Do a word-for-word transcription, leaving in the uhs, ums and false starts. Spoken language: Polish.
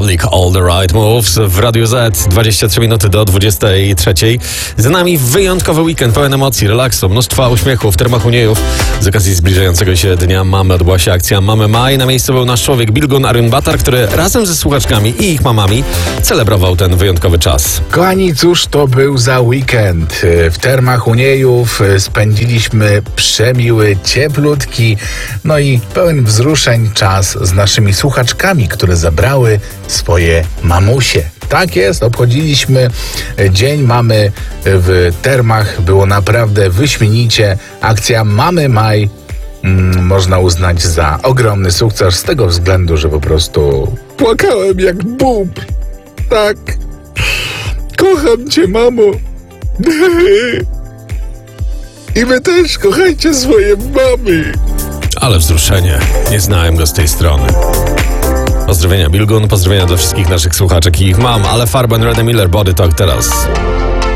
Republic, All the Right Moves w Radiu Z, dwadzieścia trzy minuty do dwudziestej trzeciej. Za nami wyjątkowy weekend pełen emocji, relaksu, mnóstwa uśmiechu w termach Uniejów. Z okazji zbliżającego się Dnia Mamy odbyła się akcja Mamy Maj. Na miejscu był nasz człowiek Bilgun Arjun Batar, który razem ze słuchaczkami i ich mamami celebrował ten wyjątkowy czas. Kochani, cóż to był za weekend? W termach Uniejów spędziliśmy przemiły, cieplutki, no i pełen wzruszeń czas z naszymi słuchaczkami, które zabrały swoje mamusie. Tak jest, obchodziliśmy Dzień Mamy w termach. Było naprawdę wyśmienicie. Akcja Mamy Maj mm, można uznać za ogromny sukces z tego względu, że po prostu płakałem jak bób. Tak. Kocham cię, mamo. I wy też kochajcie swoje mamy. Ale wzruszenie. Nie znałem go z tej strony. Pozdrowienia Bilgun, pozdrowienia dla wszystkich naszych słuchaczek i ich mam, ale Farben Reda Miller, Body Talk teraz.